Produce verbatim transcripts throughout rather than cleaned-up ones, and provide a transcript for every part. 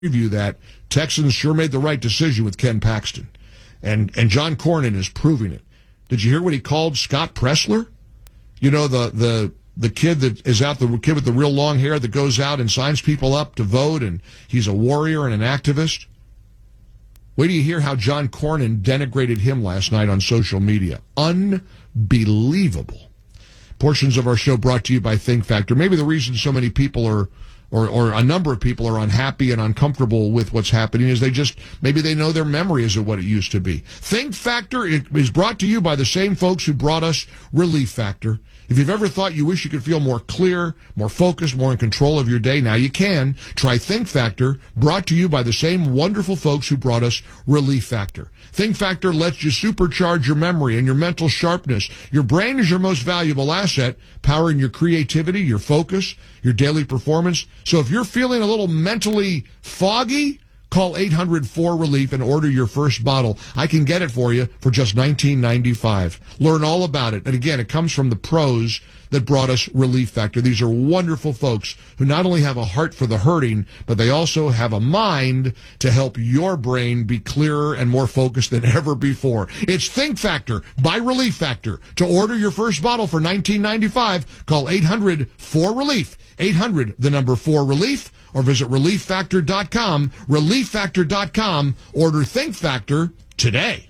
Preview that Texans sure made the right decision with Ken Paxton, and and John Cornyn is proving it. Did you hear what he called Scott Pressler? You know, the the the kid that is out, the kid with the real long hair that goes out and signs people up to vote, and he's a warrior and an activist. Wait till you hear how John Cornyn denigrated him last night on social media. Unbelievable. Portions of our show brought to you by Think Factor. Maybe the reason so many people are, or, or a number of people are unhappy and uncomfortable with what's happening is they just, maybe they know their memory isn't what it used to be. Think Factor is brought to you by the same folks who brought us Relief Factor. If you've ever thought you wish you could feel more clear, more focused, more in control of your day, now you can. Try Think Factor, brought to you by the same wonderful folks who brought us Relief Factor. Think Factor lets you supercharge your memory and your mental sharpness. Your brain is your most valuable asset, powering your creativity, your focus, your daily performance. So if you're feeling a little mentally foggy, call eight hundred four relief and order your first bottle. I can get it for you for just nineteen ninety-five. Learn all about it. And again, it comes from the pros that brought us Relief Factor. These are wonderful folks who not only have a heart for the hurting, but they also have a mind to help your brain be clearer and more focused than ever before. It's Think Factor by Relief Factor. To order your first bottle for nineteen ninety-five, call eight hundred four relief. eight hundred, the number four relief, or visit relief factor dot com. relief factor dot com. Order Think Factor today.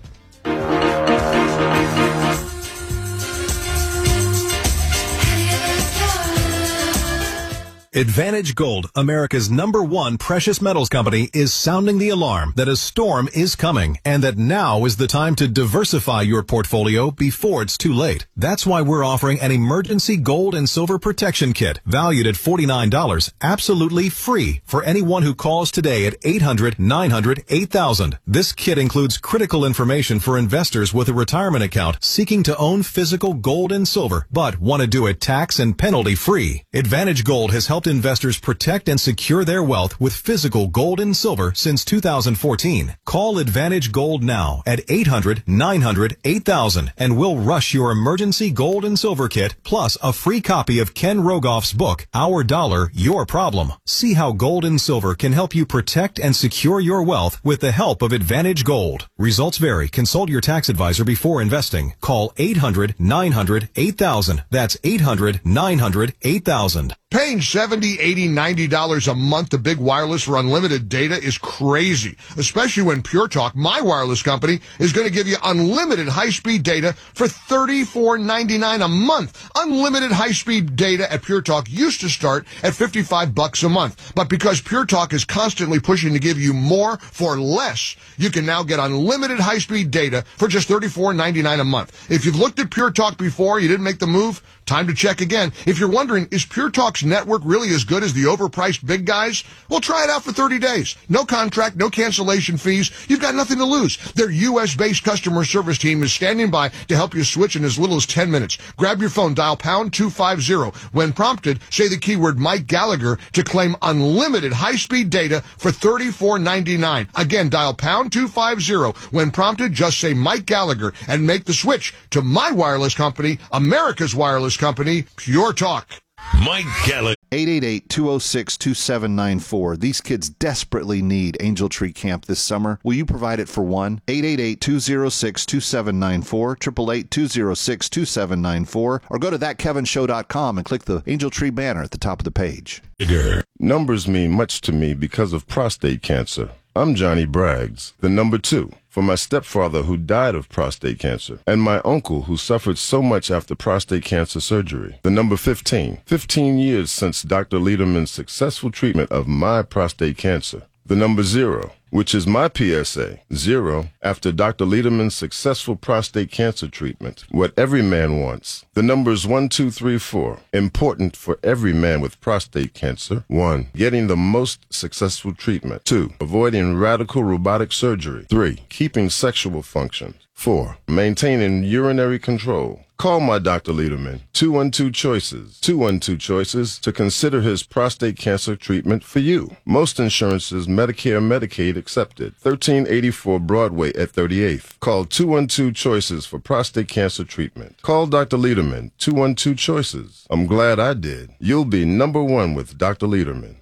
Advantage Gold, America's number one precious metals company, is sounding the alarm that a storm is coming and that now is the time to diversify your portfolio before it's too late. That's why we're offering an emergency gold and silver protection kit valued at forty-nine dollars, absolutely free for anyone who calls today at eight hundred nine hundred eight thousand. This kit includes critical information for investors with a retirement account seeking to own physical gold and silver but want to do it tax and penalty free. Advantage Gold has helped investors protect and secure their wealth with physical gold and silver since two thousand fourteen. Call Advantage Gold now at eight hundred nine hundred eight thousand and we'll rush your emergency gold and silver kit plus a free copy of Ken Rogoff's book, Our Dollar, Your Problem. See how gold and silver can help you protect and secure your wealth with the help of Advantage Gold. Results vary. Consult your tax advisor before investing. Call eight hundred nine hundred eight thousand. That's eight hundred nine hundred eight thousand. Paying seventy dollars, eighty dollars, ninety dollars a month to Big Wireless for unlimited data is crazy, especially when Pure Talk, my wireless company, is going to give you unlimited high-speed data for thirty-four ninety-nine a month. Unlimited high-speed data at Pure Talk used to start at fifty-five bucks a month, but because Pure Talk is constantly pushing to give you more for less, you can now get unlimited high-speed data for just thirty-four ninety-nine a month. If you've looked at Pure Talk before, you didn't make the move, time to check again. If you're wondering, is Pure Talk's network really as good as the overpriced big guys? Well, try it out for thirty days. No contract, no cancellation fees. You've got nothing to lose. Their U S-based customer service team is standing by to help you switch in as little as ten minutes. Grab your phone, dial pound two fifty. When prompted, say the keyword Mike Gallagher to claim unlimited high-speed data for thirty-four ninety-nine. Again, dial pound two fifty. When prompted, just say Mike Gallagher and make the switch to my wireless company, America's wireless company, Pure Talk. Mike Gallagher. eight eight eight, two oh six, two seven nine four. These kids desperately need Angel Tree Camp this summer. Will you provide it for one? eight eight eight, two oh six, two seven nine four, eight eight eight, two oh six, two seven nine four, or go to that kevin show dot com and click the Angel Tree banner at the top of the page. Numbers mean much to me because of prostate cancer. I'm Johnny Braggs, the number two, for my stepfather who died of prostate cancer, and my uncle who suffered so much after prostate cancer surgery. The number fifteen, fifteen years since Doctor Lederman's successful treatment of my prostate cancer. The number zero, which is my P S A, zero, after Doctor Lederman's successful prostate cancer treatment. What every man wants. The numbers one, two, three, four, important for every man with prostate cancer. One, getting the most successful treatment. Two, avoiding radical robotic surgery. Three, keeping sexual function. Four, maintaining urinary control. Call my Doctor Lederman, two one two Choices, two one two Choices, to consider his prostate cancer treatment for you. Most insurances, Medicare, Medicaid accepted. thirteen eighty-four Broadway at thirty-eighth. Call two one two Choices for prostate cancer treatment. Call Doctor Lederman, two one two Choices. I'm glad I did. You'll be number one with Doctor Lederman.